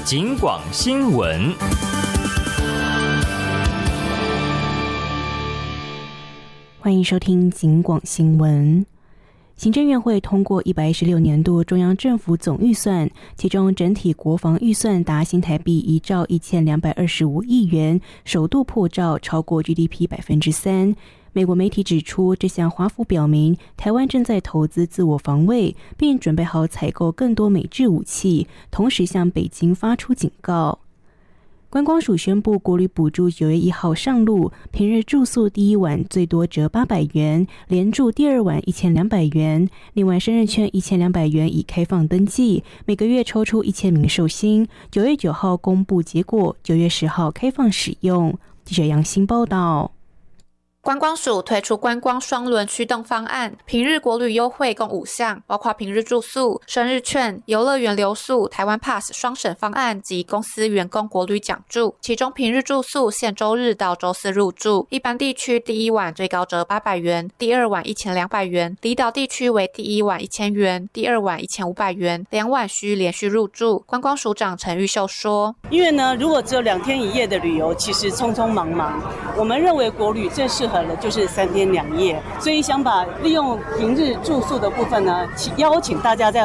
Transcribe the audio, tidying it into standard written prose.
警广新闻。 欢迎收听警广新闻。行政院会通过116年度中央政府总预算，其中整体国防预算达新台币1兆1225亿元，首度破兆，超过 GDP 3%。美国媒体指出，这项华府表明台湾正在投资自我防卫，并准备好采购更多美制武器，同时向北京发出警告。观光署宣布，国旅补助9月1号上路，平日住宿第一晚最多折800元，连住第二晚1200元。另外，生日券1200元已开放登记，每个月抽出1000名寿星。9月9号公布结果，9月10号开放使用。记者杨欣报道。 观光署推出观光双轮驱动方案，平日国旅优惠共5项，包括平日住宿、生日券、游乐园留宿、台湾 Pass 双省方案及公司员工国旅奖助。其中平日住宿限周日到周四入住，一般地区第一晚最高折800元，第二晚1200元；离岛地区为第一晚1000元，第二晚1500元，2晚需连续入住。观光署长陈玉秀说：“ 因为呢，如果只有2天1夜的旅游，其实匆匆忙忙，我们认为国旅最适合的就是3天2夜，所以想把利用平日住宿的部分呢，邀请大家在